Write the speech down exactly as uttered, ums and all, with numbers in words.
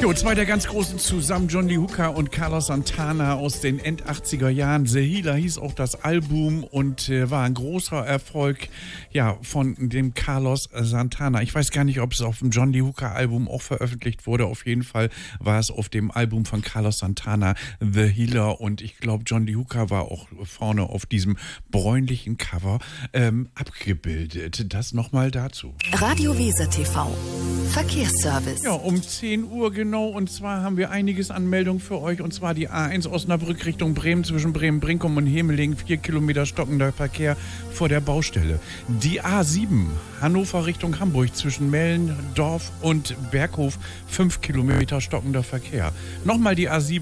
Jo, zwei der ganz Großen zusammen, John Lee Hooker und Carlos Santana aus den End-achtziger Jahren. The Healer hieß auch das Album und äh, war ein großer Erfolg, ja, von dem Carlos Santana. Ich weiß gar nicht, ob es auf dem John Lee Hooker Album auch veröffentlicht wurde. Auf jeden Fall war es auf dem Album von Carlos Santana, The Healer. Und ich glaube, John Lee Hooker war auch vorne auf diesem bräunlichen Cover ähm, abgebildet. Das nochmal dazu. Radio Weser T V. Verkehrsservice. Ja, um zehn Uhr genau. Und zwar haben wir einiges an Meldungen für euch. Und zwar die A eins Osnabrück Richtung Bremen zwischen Bremen-Brinkum und Hemelingen. Vier Kilometer stockender Verkehr vor der Baustelle. Die A sieben Hannover Richtung Hamburg zwischen Mellendorf und Berghof. Fünf Kilometer stockender Verkehr. Nochmal die A sieben.